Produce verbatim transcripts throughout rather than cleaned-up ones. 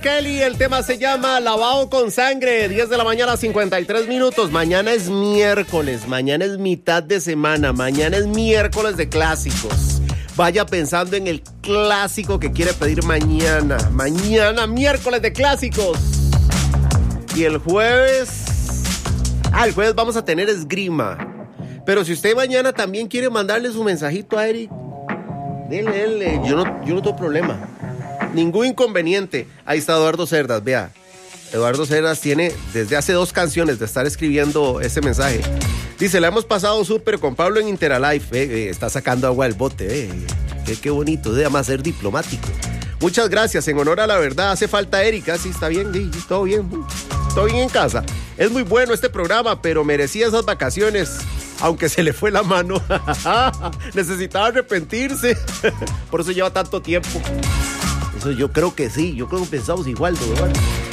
Kelly, el tema se llama Lavado con Sangre, diez de la mañana, cincuenta y tres minutos. Mañana es miércoles, mañana es mitad de semana, mañana es miércoles de clásicos. Vaya pensando en el clásico que quiere pedir mañana. Mañana, miércoles de clásicos. Y el jueves... Ah, el jueves vamos a tener esgrima. Pero si usted mañana también quiere mandarle su mensajito a Eric, dele, dele. Yo no, yo no tengo problema. Ningún inconveniente. Ahí está Eduardo Cerdas, vea. Eduardo Cerdas tiene desde hace dos canciones de estar escribiendo ese mensaje. Dice, la hemos pasado súper con Pablo en Interalife. Eh, eh, está sacando agua del bote. Eh. Qué, qué bonito, debe más ser diplomático. Muchas gracias, en honor a la verdad. Hace falta Erika, sí, está bien, sí, todo bien. Todo bien en casa. Es muy bueno este programa, pero merecía esas vacaciones. Aunque se le fue la mano. Necesitaba arrepentirse. Por eso lleva tanto tiempo. Eso yo creo que sí, yo creo que pensamos igual, ¿no?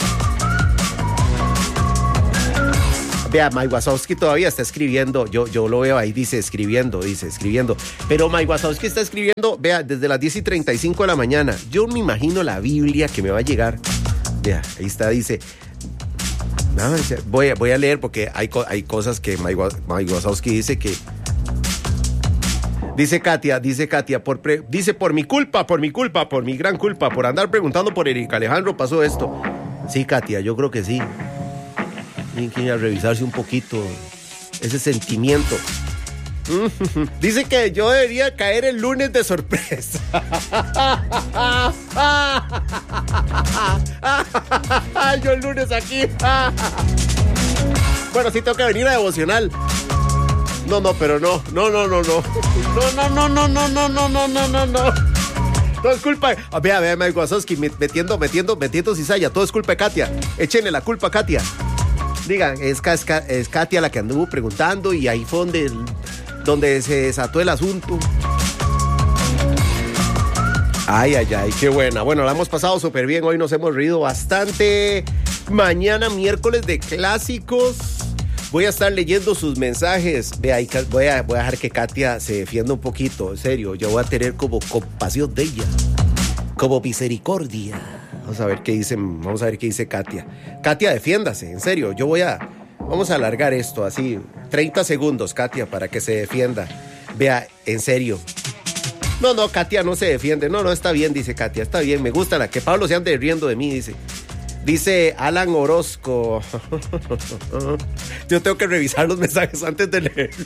Vea, Mike Wazowski todavía está escribiendo, yo, yo lo veo ahí, dice escribiendo, dice escribiendo, pero Mike Wazowski está escribiendo, vea, desde las diez y treinta y cinco de la mañana. Yo me imagino la Biblia que me va a llegar. Vea, ahí está, dice, no, voy, voy a leer porque hay, hay cosas que Mike, Mike Wazowski dice que... Dice Katia, dice Katia, por pre, dice por mi culpa, por mi culpa, por mi gran culpa, por andar preguntando por Eric Alejandro pasó esto. Sí, Katia, yo creo que sí. Tienen que ir a revisarse un poquito ese sentimiento. Dice que yo debería caer el lunes de sorpresa. Yo el lunes aquí. Bueno, sí tengo que venir a devocional. No, no, pero no, no, no, no, no, no, no, no, no, no, no, no, no, no, no. Todo es culpa. Ah, vea, vea, Mike Wazowski metiendo, metiendo, metiendo cizalla. Todo es culpa de Katia. Échenle la culpa a Katia. Digan, es, es, es Katia la que anduvo preguntando y ahí fue donde, donde se desató el asunto. Ay, ay, ay, qué buena. Bueno, la hemos pasado súper bien. Hoy nos hemos reído bastante. Mañana, miércoles de clásicos. Voy a estar leyendo sus mensajes. Vea, voy a, voy a dejar que Katia se defienda un poquito. En serio, yo voy a tener como compasión de ella. Como misericordia. Vamos a ver qué dice, vamos a ver qué dice Katia. Katia, defiéndase, en serio. Yo voy a... Vamos a alargar esto así. treinta segundos, Katia, para que se defienda. Vea, en serio. No, no, Katia no se defiende. No, no, está bien, dice Katia. Está bien, me gusta la que Pablo se ande riendo de mí, dice. Dice Alan Orozco. Yo tengo que revisar los mensajes antes de leerlos.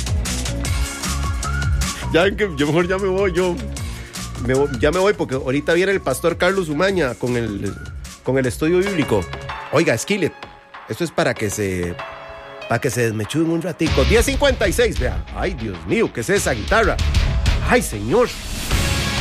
Ya que yo mejor ya me voy, yo me voy, ya me voy porque ahorita viene el pastor Carlos Umaña con el con el estudio bíblico. Oiga, Skillet, esto es para que se para que se desmechuden un ratico. diez cincuenta y seis, vea. Ay, Dios mío, ¿qué es esa guitarra? Ay, señor.